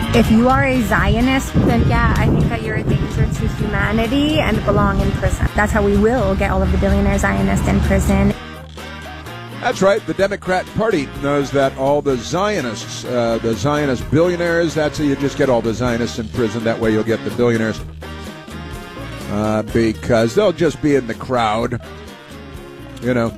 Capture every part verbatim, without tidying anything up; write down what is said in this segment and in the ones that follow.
If you are a Zionist, then yeah, I think that you're a danger to humanity and belong in prison. That's how we will get all of the billionaire Zionists in prison. That's right. The Democrat Party knows that all the Zionists, uh, the Zionist billionaires, that's how you just get all the Zionists in prison. That way you'll get the billionaires. Uh, because they'll just be in the crowd. You know,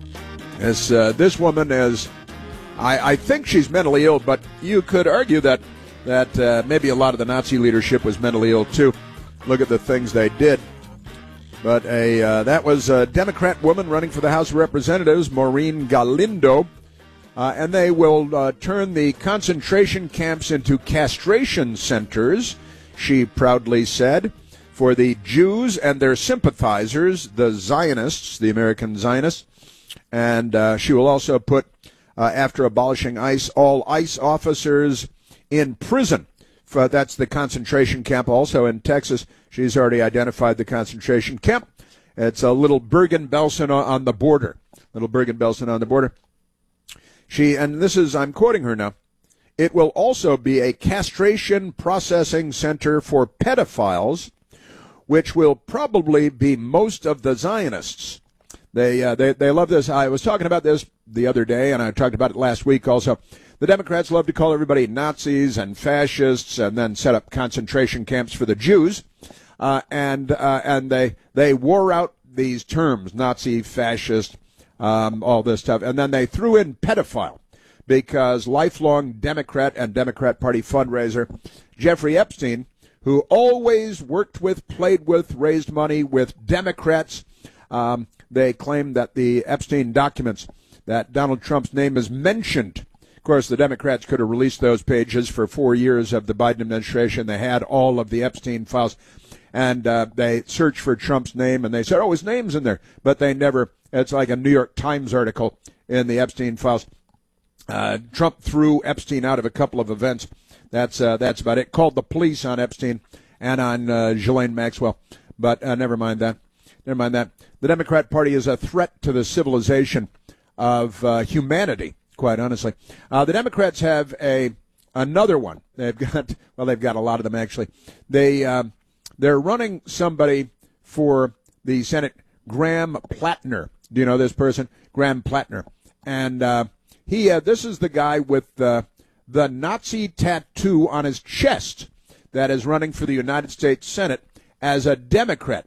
as uh, this woman is, I, I think she's mentally ill, but you could argue that, that uh, maybe a lot of the Nazi leadership was mentally ill too. Look at the things they did. But a uh, that was a Democrat woman running for the House of Representatives, Maureen Galindo, uh, and they will uh, turn the concentration camps into castration centers, she proudly said, for the Jews and their sympathizers, the Zionists, the American Zionists. And uh, she will also put, uh, after abolishing ICE, all ICE officers in prison. Uh, that's the concentration camp also in Texas. She's already identified the concentration camp. It's a little Bergen-Belsen on the border. Little Bergen-Belsen on the border. She, and this is, I'm quoting her now, it will also be a castration processing center for pedophiles, which will probably be most of the Zionists. They, uh, they, they love this. I was talking about this the other day, and I talked about it last week also. The Democrats love to call everybody Nazis and fascists and then set up concentration camps for the Jews. Uh, and uh, and they they wore out these terms, Nazi, fascist, um, all this stuff. And then they threw in pedophile because lifelong Democrat and Democrat Party fundraiser Jeffrey Epstein, who always worked with, played with, raised money with Democrats, um, they claim that the Epstein documents, that Donald Trump's name is mentioned. Of course, the Democrats could have released those pages for four years of the Biden administration. They had all of the Epstein files, and uh, they searched for Trump's name, and they said, oh, his name's in there. But they never, it's like a New York Times article in the Epstein files. Uh, Trump threw Epstein out of a couple of events. That's uh, that's about it. Called the police on Epstein and on uh, Ghislaine Maxwell. But uh, never mind that. Never mind that. The Democrat Party is a threat to the civilization of uh, humanity. Quite honestly, uh, the Democrats have a another one. They've got well, they've got a lot of them actually. They um, they're running somebody for the Senate, Graham Plattner. Do you know this person, Graham Plattner? And uh, he uh, this is the guy with the the Nazi tattoo on his chest that is running for the United States Senate as a Democrat.